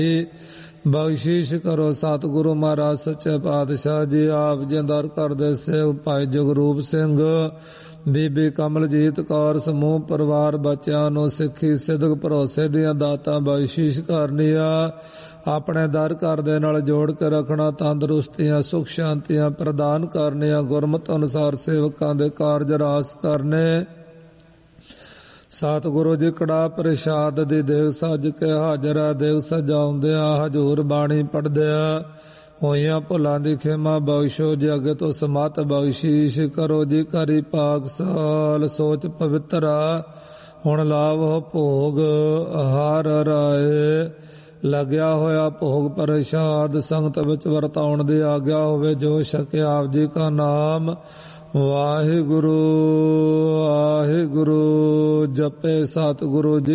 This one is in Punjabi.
ਬਖਸ਼ੀਸ਼ ਕਰੋ ਸਤਿਗੁਰੂ ਮਹਾਰਾਜ ਸੱਚੇ ਪਾਤਸ਼ਾਹ ਜੀ। ਆਪ ਜੀ ਦਰ ਕਰਦੇ ਸੇਵ ਭਾਈ ਜਗਰੂਪ ਸਿੰਘ, ਬੀਬੀ ਕਮਲਜੀਤ ਕੌਰ, ਸਮੂਹ ਪਰਿਵਾਰ, ਬੱਚਿਆਂ ਨੂੰ ਸਿੱਖੀ ਸਿਦਕ ਭਰੋਸੇ ਦੀਆਂ ਦਾਤਾਂ ਬਖਸ਼ੀਸ਼ ਕਰਨੀਆਂ। ਆਪਣੇ ਦਰ ਘਰ ਦੇ ਨਾਲ ਜੋੜ ਕੇ ਰੱਖਣਾ, ਤੰਦਰੁਸਤੀਆਂ ਸੁਖ ਸ਼ਾਂਤੀਆਂ ਪ੍ਰਦਾਨ ਕਰਨੀਆਂ। ਗੁਰਮਤਿ ਅਨੁਸਾਰ ਸੇਵਕਾਂ ਦੇ ਕਾਰਜ ਰਾਸ ਕਰਨੇ। ਸਤਿਗੁਰੂ ਜੀ ਕੜਾ ਪ੍ਰਸ਼ਾਦ ਦੀ ਦੇਗ ਸੱਜ ਕੇ ਹਾਜ਼ਰ ਹੈ। ਦੇਗ ਸਜਾਉਂਦਿਆਂ ਹਜ਼ੂਰ ਬਾਣੀ ਪੜ੍ਹਦਿਆਂ ਹੋਈਆਂ ਭੁੱਲਾਂ ਦੀ ਖਿਮਾ ਬਖਸ਼ੋ ਜੀ। ਅੱਗੇ ਤੋਂ ਸਮਤ ਬਖਸ਼ੀਸ਼ ਕਰੋ ਜੀ। ਕਰੀ ਪਾਕ ਸਾਲ ਸੋਚ ਪਵਿੱਤਰਾ, ਹੁਣ ਲਾਵੋ ਭੋਗ ਹਰ ਰਾਏ। ਲੱਗਿਆ ਹੋਇਆ ਭੋਗ ਪ੍ਰਸ਼ਾਦ ਸੰਗਤ ਵਿੱਚ ਵਰਤਾਉਣ ਦੀ ਆਗਿਆ ਹੋਵੇ। ਜੋ ਛਕੇ ਆਪ ਜੀ ਕਾ ਨਾਮ ਵਾਹਿਗੁਰੂ ਵਾਹਿਗੁਰੂ ਜਪੇ। ਸਤਿਗੁਰੂ ਜੀ